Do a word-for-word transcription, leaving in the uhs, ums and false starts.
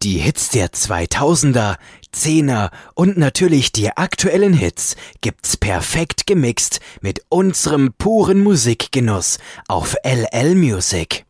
Die Hits der zweitausender, zehner und natürlich die aktuellen Hits gibt's perfekt gemixt mit unserem puren Musikgenuss auf L L Music.